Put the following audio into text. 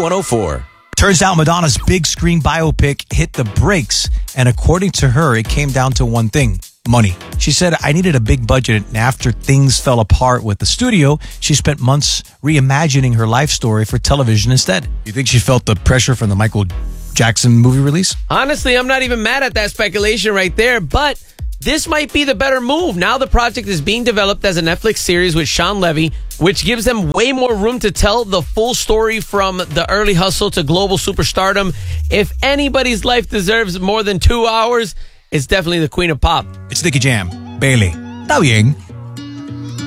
Q104. Turns out Madonna's big screen biopic hit the brakes, and according to her, it came down to one thing: money. She said, I needed a big budget, and after things fell apart with the studio, she spent months reimagining her life story for television instead. You think she felt the pressure from the Michael Jackson movie release? Honestly, I'm not even mad at that speculation right there, but this might be the better move. Now the project is being developed as a Netflix series with Sean Levy, which gives them way more room to tell the full story from the early hustle to global superstardom. If anybody's life deserves more than 2 hours, it's definitely the Queen of Pop. It's Nicky Jam. Bailey. Está bien.